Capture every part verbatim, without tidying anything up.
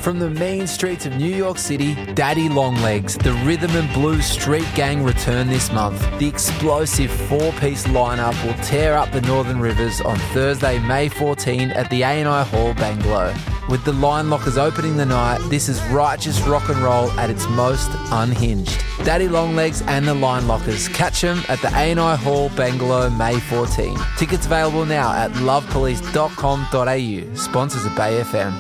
From the mean streets of New York City, Daddy Longlegs, the rhythm and blues street gang return this month. The explosive four-piece lineup will tear up the Northern Rivers on Thursday, May fourteenth at the A and I Hall, Bangalow. With the Line Lockers opening the night, this is righteous rock and roll at its most unhinged. Daddy Longlegs and the Line Lockers. Catch them at the A and I Hall, Bangalow, May fourteenth. Tickets available now at love police dot com dot a u. Sponsors of Bay F M.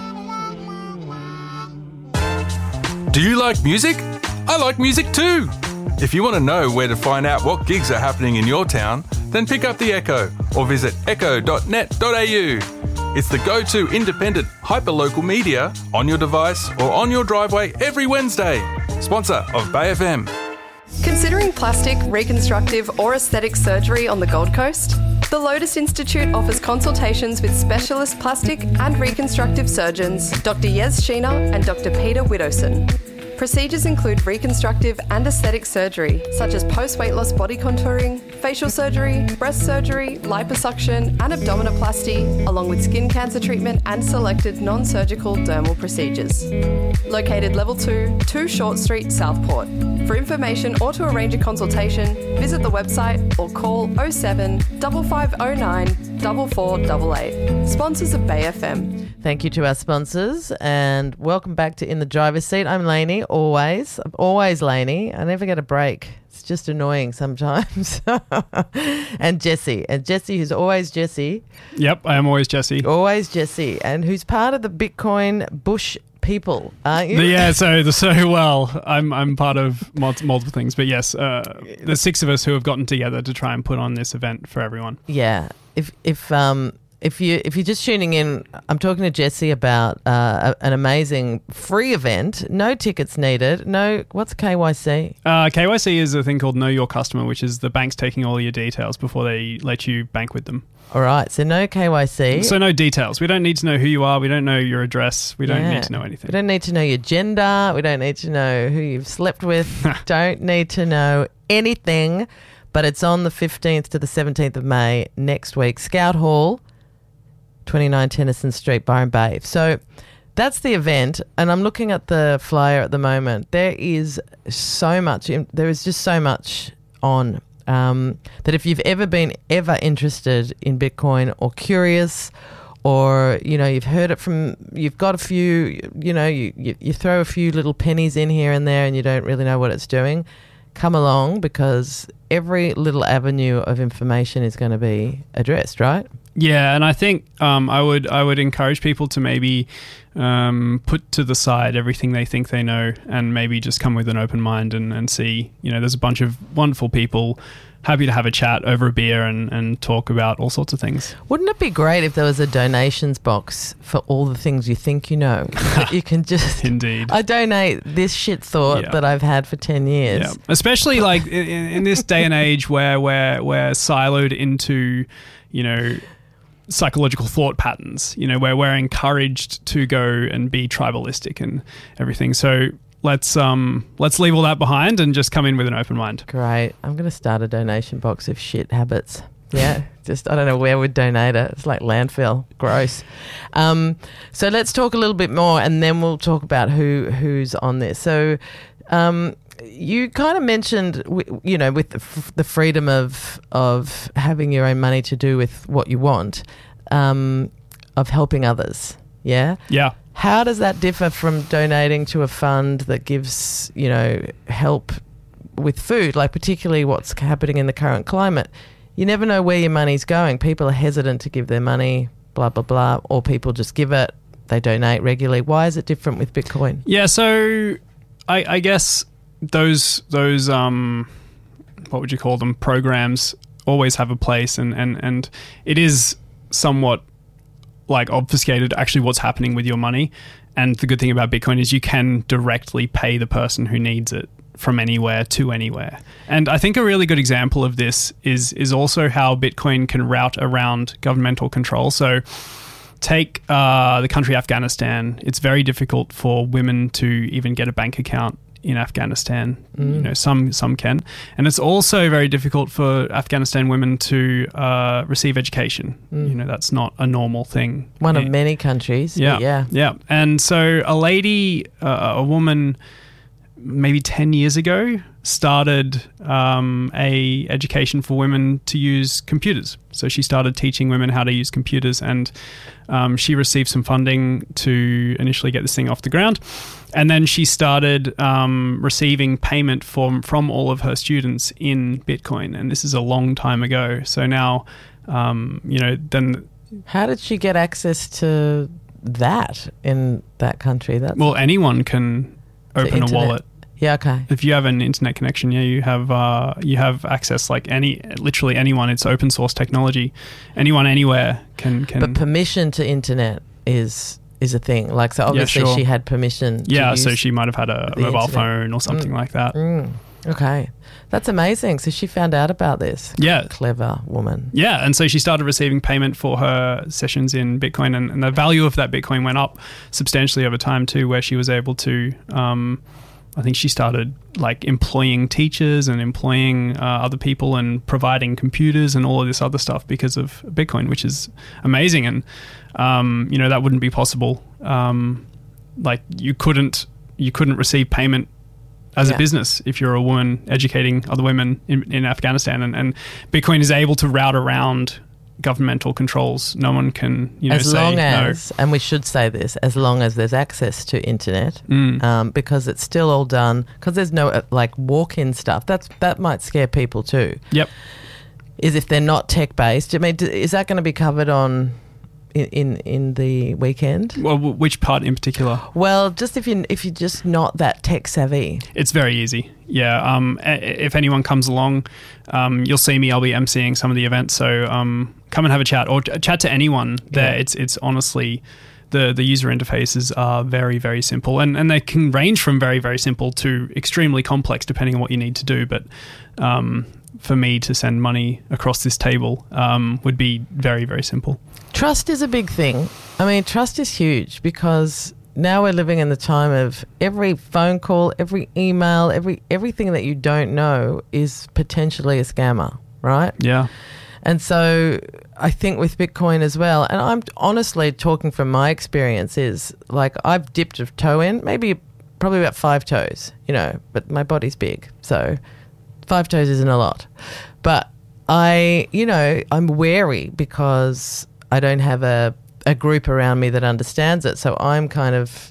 Do you like music? I like music too. If you want to know where to find out what gigs are happening in your town, then pick up the Echo or visit echo dot net dot a u. It's the go-to independent, hyper-local media on your device or on your driveway every Wednesday. Sponsor of Bay F M. Considering plastic, reconstructive or aesthetic surgery on the Gold Coast? The Lotus Institute offers consultations with specialist plastic and reconstructive surgeons, Doctor Yez Sheena and Doctor Peter Widowson. Procedures include reconstructive and aesthetic surgery, such as post-weight loss body contouring, facial surgery, breast surgery, liposuction and abdominoplasty, along with skin cancer treatment and selected non-surgical dermal procedures. Located Level two, two Short Street, Southport. For information or to arrange a consultation, visit the website or call oh seven, five five oh nine, four four eight eight. Sponsors of Bay F M. Thank you to our sponsors and welcome back to In the Driver's Seat. I'm Lainey, always. I'm always Lainey. I never get a break. It's just annoying sometimes. And Jesse. And Jesse, who's always Jesse. Yep, I am always Jesse. Always Jesse. And who's part of the Bitcoin Bush people, aren't you? Yeah, so the so well, I'm I'm part of multiple, multiple things, but yes, uh, there's six of us who have gotten together to try and put on this event for everyone. Yeah, if if um if you if you're just tuning in, I'm talking to Jesse about uh, a, an amazing free event, no tickets needed, no what's K Y C? Uh, K Y C is a thing called Know Your Customer, which is the banks taking all your details before they let you bank with them. All right, so no K Y C. So no details. We don't need to know who you are. We don't know your address. We don't Yeah. need to know anything. We don't need to know your gender. We don't need to know who you've slept with. Don't need to know anything. But it's on the fifteenth to the seventeenth of May next week. Scout Hall, twenty-nine Tennyson Street, Byron Bay. So that's the event. And I'm looking at the flyer at the moment. There is so much. There is just so much on. Um, that if you've ever been ever interested in Bitcoin or curious, or you know you've heard it from, you've got a few, you know you, you, you throw a few little pennies in here and there and you don't really know what it's doing, come along because every little avenue of information is going to be addressed, right? Yeah, and I think um, I would I would encourage people to maybe um, put to the side everything they think they know and maybe just come with an open mind and, and see, you know, there's a bunch of wonderful people happy to have a chat over a beer and, and talk about all sorts of things. Wouldn't it be great if there was a donations box for all the things you think you know? That you can just... Indeed. I donate this shit thought Yeah. that I've had for ten years. Yeah. Especially like in, in this day and age where we're, we're siloed into, you know... psychological thought patterns, you know, where we're encouraged to go and be tribalistic and everything. So let's um let's leave all that behind and just come in with an open mind. Great. I'm going to start a donation box of shit habits. Yeah. Just, I don't know where we'd donate it. It's like landfill. Gross. Um, so let's talk a little bit more and then we'll talk about who who's on this. So um, you kind of mentioned, you know, with the, f- the freedom of of having your own money to do with what you want, um, of helping others. Yeah? Yeah. How does that differ from donating to a fund that gives, you know, help with food, like particularly what's happening in the current climate? You never know where your money's going. People are hesitant to give their money, blah, blah, blah, or people just give it, they donate regularly. Why is it different with Bitcoin? Yeah, so I, I guess... Those those um, what would you call them? Programs always have a place, and, and, and it is somewhat like obfuscated actually what's happening with your money. And the good thing about Bitcoin is you can directly pay the person who needs it from anywhere to anywhere. And I think a really good example of this is is also how Bitcoin can route around governmental control. So take uh, the country Afghanistan. It's very difficult for women to even get a bank account in Afghanistan. Mm. You know, some some can, and it's also very difficult for Afghanistan women to uh, receive education. Mm. You know, that's not a normal thing. One yeah. of many countries. Yeah, yeah, yeah. And so a lady, uh, a woman, maybe ten years ago, started um, a education for women to use computers. So she started teaching women how to use computers, and um, she received some funding to initially get this thing off the ground. And then she started um, receiving payment from, from all of her students in Bitcoin. And this is a long time ago. So now, um, you know, then... How did she get access to that in that country? That's well, anyone can open a wallet. Yeah, okay. If you have an internet connection, yeah, you have uh, you have access. Like any, literally anyone. It's open source technology. Anyone, anywhere can can. But permission to internet is is a thing. Like, so obviously yeah, sure. she had permission. To yeah, use so she might have had a mobile internet. phone or something mm. like that. Mm. Okay, that's amazing. So she found out about this. Yeah, clever woman. Yeah, and so she started receiving payment for her sessions in Bitcoin, and, and the value of that Bitcoin went up substantially over time too, where she was able to. Um, I think she started like employing teachers and employing uh, other people and providing computers and all of this other stuff because of Bitcoin, which is amazing. And, um, you know, that wouldn't be possible. Um, like you couldn't, you couldn't receive payment as yeah. a business if you're a woman educating other women in, in Afghanistan. And, and Bitcoin is able to route around governmental controls. No one can, you know, as say long as, no. and we should say this, as long as there's access to internet, mm. um, because it's still all done, because there's no uh, like walk-in stuff. That's that might scare people too. Yep. Is if they're not tech-based. I mean, is that going to be covered on in, in in the weekend? Well, which part in particular? Well, just if you if you're just not that tech savvy. It's very easy. Yeah. Um. If anyone comes along, um, you'll see me. I'll be emceeing some of the events. So um, come and have a chat or chat to anyone there. Yeah. It's it's honestly. The, the user interfaces are very, very simple, and, and they can range from very, very simple to extremely complex depending on what you need to do. But um, for me to send money across this table um, would be very, very simple. Trust is a big thing. I mean, trust is huge because now we're living in the time of every phone call, every email, every everything that you don't know is potentially a scammer, right? Yeah. And so I think with Bitcoin as well, and I'm honestly talking from my experience, is like I've dipped a toe in, maybe probably about five toes, you know, but my body's big. So five toes isn't a lot. But I, you know, I'm wary because I don't have a, a group around me that understands it. So I'm kind of,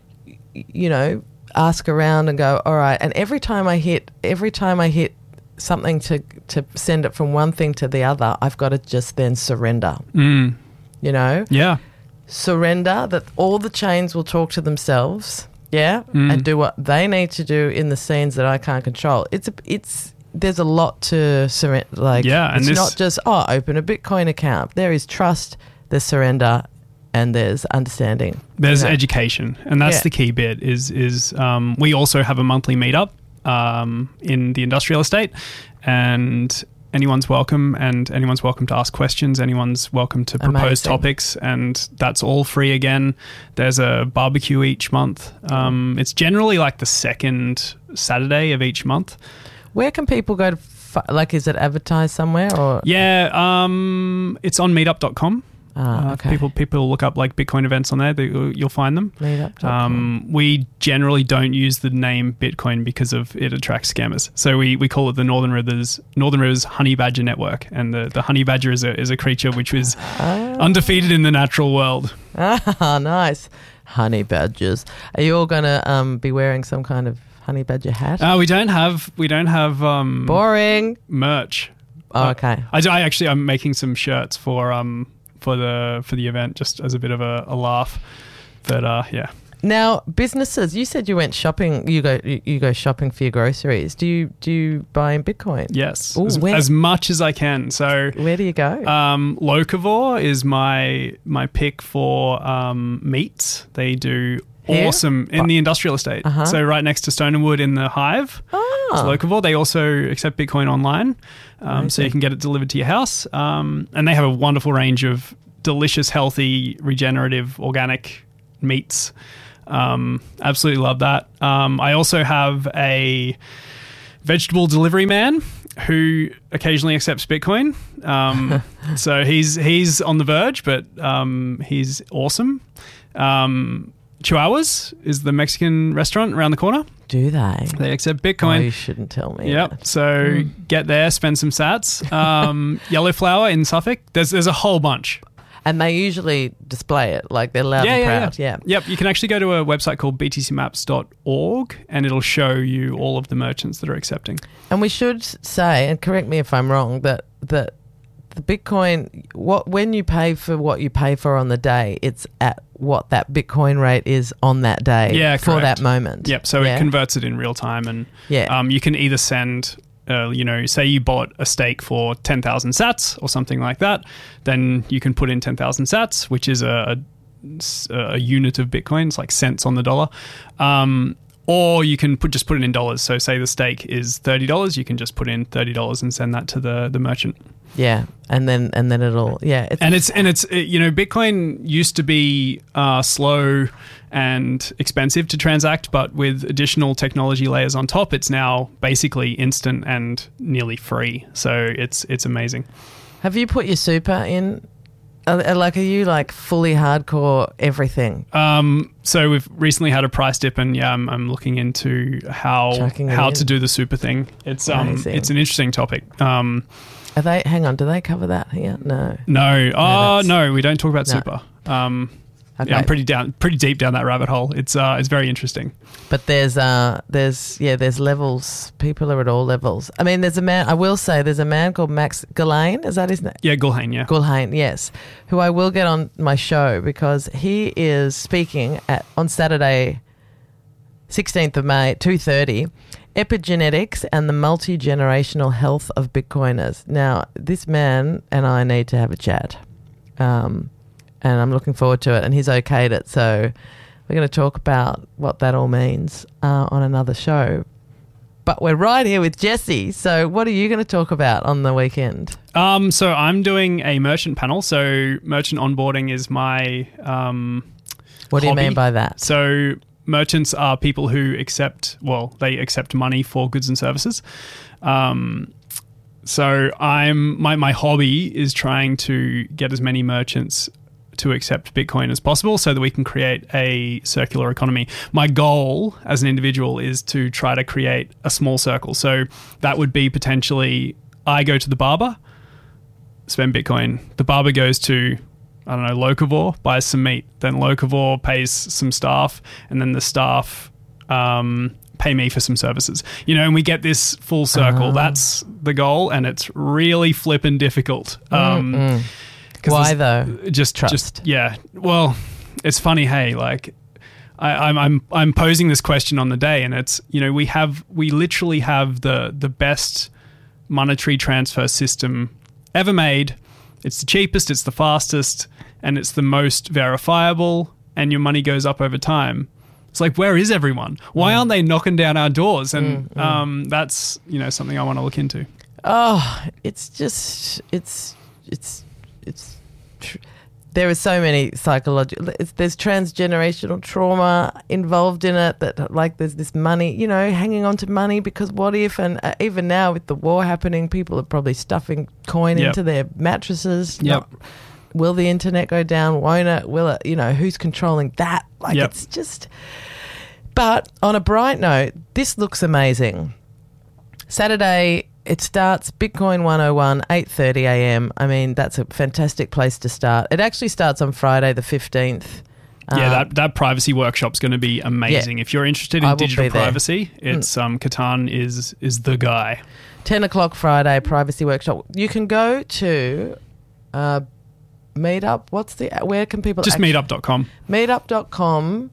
you know, ask around and go, all right. And every time I hit, every time I hit, something to to send it from one thing to the other, I've got to just then surrender. Mm. You know? Yeah. Surrender that all the chains will talk to themselves, yeah, mm. and do what they need to do in the scenes that I can't control. It's a, it's there's a lot to surrender. Like, yeah, and it's this- not just oh, open a Bitcoin account. There is trust, there's surrender, and there's understanding. There's you know? education, and that's Yeah. the key bit. Is is um, we also have a monthly meetup. Um, in the industrial estate, and anyone's welcome, and anyone's welcome to ask questions. Anyone's welcome to propose Amazing. topics, and that's all free again. There's a barbecue each month. Um, it's generally like the second Saturday of each month. Where can people go to? F- like, is it advertised somewhere or? Yeah, um, it's on meetup dot com. Ah, Uh, okay. People people look up like Bitcoin events on there. They, you'll find them. Meetup dot com. Um, we generally don't use the name Bitcoin because of it attracts scammers. So we, we call it the Northern Rivers Northern Rivers Honey Badger Network, and the, the honey badger is a is a creature which is Ah. undefeated in the natural world. Ah, nice. Honey badgers. Are you all going to um, be wearing some kind of honey badger hat? Uh, we don't have we don't have um, Boring. merch. Oh, okay. I, I actually I'm making some shirts for um for the for the event just as a bit of a, a laugh. But uh, yeah. Now, businesses. You said you went shopping. You go. You, you go shopping for your groceries. Do you do you buy in Bitcoin? Yes, Ooh, as, where- as much as I can. So Where do you go? Um, Locavore is my my pick for um, meats. They do Here? awesome in the industrial estate. Uh-huh. So right next to Stone and Wood in the Hive, oh, it's Locavore. They also accept Bitcoin online, um, so Amazing. you can get it delivered to your house. Um, and they have a wonderful range of delicious, healthy, regenerative, organic meats. Um, absolutely love that. Um, I also have a vegetable delivery man who occasionally accepts Bitcoin. Um, so he's he's on the verge, but um, he's awesome. Um, Chihuahuas is the Mexican restaurant around the corner. Do they? They accept Oh, Bitcoin. you shouldn't tell me. Yep. that. So get there, spend some sats. Um, Yellow Flower in Suffolk. There's there's a whole bunch. And they usually display it like they're loud Yeah, and yeah, proud. Yeah. Yep. You can actually go to a website called b t c maps dot org and it'll show you all of the merchants that are accepting. And we should say, and correct me if I'm wrong, that that the Bitcoin, what when you pay for what you pay for on the day, it's at what that Bitcoin rate is on that day Yeah, for correct. that moment. Yep. So yeah? it converts it in real time, and Yeah. um, you can either send. Uh, you know, say you bought a stake for ten thousand sats or something like that, then you can put in ten thousand sats, which is a, a, a unit of Bitcoin. It's like cents on the dollar. Um, or you can put just put it in dollars. So say the stake is thirty dollars, you can just put in thirty dollars and send that to the, the merchant. Yeah. And then and then it'll yeah. It's, And it's and it's it, you know, Bitcoin used to be uh, slow and expensive to transact, but with additional technology layers on top, it's now basically instant and nearly free. So it's it's amazing. have you put your super in? Are, like, are you like fully hardcore everything? Um, so we've recently had a price dip, and yeah, I'm, I'm looking into how Chucking it how in. to do the super thing. It's um Amazing. it's an interesting topic. Um, Are they? Hang on. Do they cover that here? No. no, oh that's- no, we don't talk about No. super. Um, Okay. yeah, I'm pretty down, pretty deep down that rabbit hole. It's uh, it's very interesting. But there's uh there's yeah there's levels. People are at all levels. I mean, there's a man. I will say there's a man called Max Ghislaine. Is that his name? Yeah, Gulhane, yeah. Gulhane, yes, who I will get on my show because he is speaking at on Saturday, sixteenth of May, two thirty. Epigenetics and the multi-generational health of Bitcoiners. Now, this man and I need to have a chat. Um, and I'm looking forward to it. And he's okayed it. So we're going to talk about what that all means uh, on another show. But we're right here with Jesse. So what are you going to talk about on the weekend? Um, so I'm doing a merchant panel. So merchant onboarding is my um, What do you hobby. mean by that? So merchants are people who accept, well, they accept money for goods and services. Um, so I'm my my hobby is trying to get as many merchants to accept Bitcoin as possible so that we can create a circular economy. My goal as an individual is to try to create a small circle. So that would be potentially I go to the barber, spend Bitcoin. The barber goes to, I don't know, Locavore, buys some meat. Then Locavore pays some staff, and then the staff um, pay me for some services. You know, and we get this full circle. Oh. That's the goal, and it's really flippin' difficult. Um, 'cause Why there's- though? Just Trust. Just, yeah. Well, it's funny. Hey, like I, I'm I'm I'm posing this question on the day, and it's, you know, we have we literally have the the best monetary transfer system ever made. It's the cheapest, it's the fastest, and it's the most verifiable, and your money goes up over time. It's like, where is everyone? Why aren't they knocking down our doors? And Mm, um, that's, you know, something I want to look into. Oh, it's just it's it's it's. Tr- there are so many psychological. There's transgenerational trauma involved in it. That like there's this money, you know, hanging on to money because what if? And uh, even now with the war happening, people are probably stuffing coin Yep. into their mattresses. Yep. Not- will the internet go down? Won't it? Will it? You know, who's controlling that? Like Yep. it's just. But on a bright note, this looks amazing. Saturday, it starts Bitcoin one oh one, eight thirty a.m. I mean, that's a fantastic place to start. It actually starts on Friday the fifteenth. Yeah, Um, that, that privacy workshop's going to be amazing. If you're interested I in will digital be there. privacy, it's um, Catan is is the guy. ten o'clock Friday, privacy workshop. You can go to uh, Meetup. What's the, where can people Just actually- meetup dot com. meetup dot com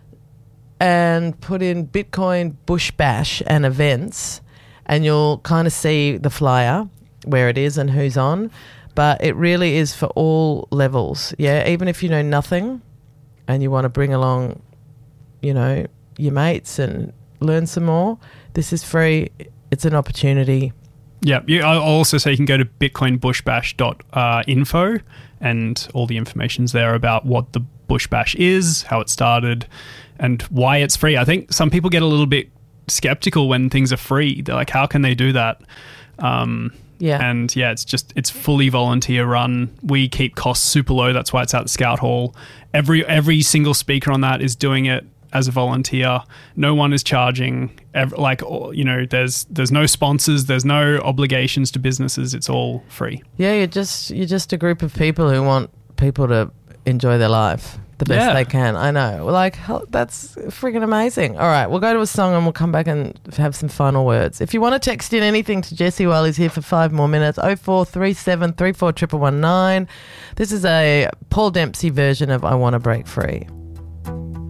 and put in Bitcoin Bush Bash and events, and you'll kind of see the flyer, where it is and who's on. But it really is for all levels. Yeah, even if you know nothing and you want to bring along, you know, your mates and learn some more, this is free. It's an opportunity. Yeah, you, I'll also say you can go to bitcoin bush bash dot info, and all the information's there about what the Bush Bash is, how it started, and why it's free. I think some people get a little bit skeptical when things are free. They're like, how can they do that? Um, Yeah. And yeah, it's just, it's fully volunteer run. We keep costs super low. That's why it's at the Scout Hall. Every, every single speaker on that is doing it as a volunteer. No one is charging, ev- like, you know, there's, there's no sponsors, there's no obligations to businesses. It's all free. Yeah, you're just you're just a group of people who want people to enjoy their life the best Yeah. they can. I know. Like, hell, that's freaking amazing. All right, we'll go to a song and we'll come back and have some final words. If you want to text in anything to Jesse while he's here for five more minutes, oh four three seven, three four one one nine. This is a Paul Dempsey version of I Want to Break Free.